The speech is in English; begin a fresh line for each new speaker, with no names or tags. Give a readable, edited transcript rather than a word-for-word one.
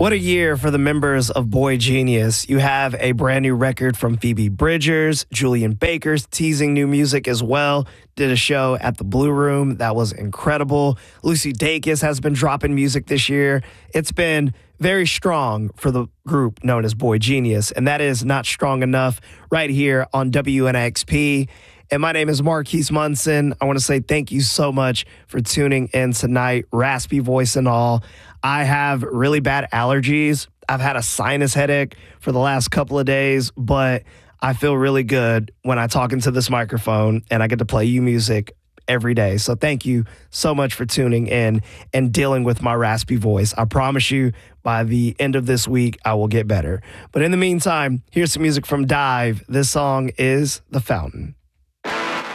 What a year for the members of Boy Genius. You have a brand new record from Phoebe Bridgers. Julian Baker's teasing new music as well. Did a show at the Blue Room. That was incredible. Lucy Dacus has been dropping music this year. It's been very strong for the group known as Boy Genius, and that is not strong enough right here on WNXP. And my name is Marquise Munson. I want to say thank you so much for tuning in tonight, raspy voice and all. I have really bad allergies. I've had a sinus headache for the last couple of days, but I feel really good when I talk into this microphone and I get to play you music every day. So thank you so much for tuning in and dealing with my raspy voice. I promise you by the end of this week, I will get better. But in the meantime, here's some music from Dive. This song is The Fountain.